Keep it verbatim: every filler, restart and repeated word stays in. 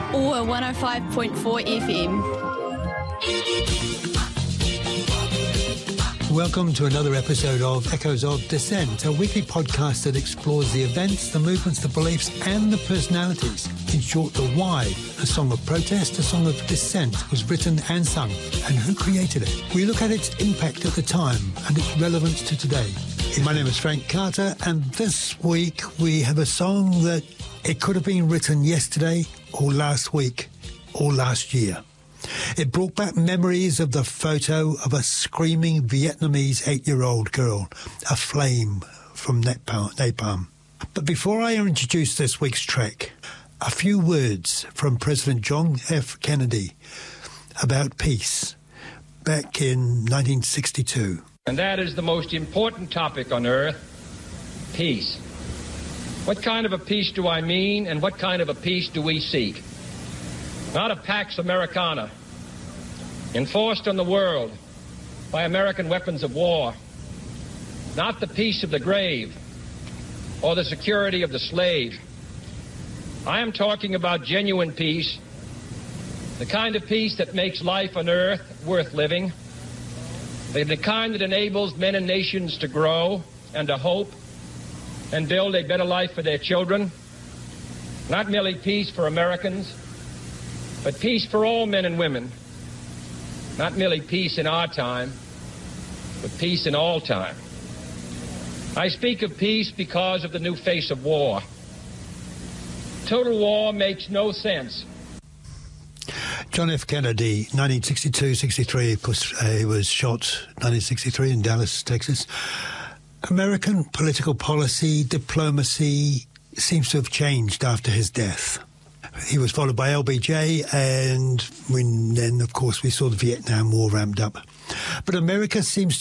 or one oh five point four F M. Welcome to another episode of Echoes of Dissent, a weekly podcast that explores the events, the movements, the beliefs and the personalities. In short, the why a song of protest, a song of dissent was written and sung, and who created it. We look at its impact at the time and its relevance to today. My name is Frank Carter, and this week we have a song that it could have been written yesterday or last week or last year. It brought back memories of the photo of a screaming Vietnamese eight-year-old girl, aflame from napalm. But before I introduce this week's track, a few words from President John F. Kennedy about peace back in nineteen sixty-two. And that is the most important topic on earth, peace. What kind of a peace do I mean, and what kind of a peace do we seek? Not a Pax Americana, enforced on the world by American weapons of war. Not the peace of the grave or the security of the slave. I am talking about genuine peace, the kind of peace that makes life on earth worth living, the kind that enables men and nations to grow and to hope and build a better life for their children. Not merely peace for Americans, but peace for all men and women. Not merely peace in our time, but peace in all time. I speak of peace because of the new face of war. Total war makes no sense. John F. Kennedy, nineteen sixty-two sixty-three, of course, uh, he was shot nineteen sixty-three in Dallas, Texas. American political policy, diplomacy seems to have changed after his death. He was followed by L B J, and when then, of course, we saw the Vietnam War ramped up. But America seems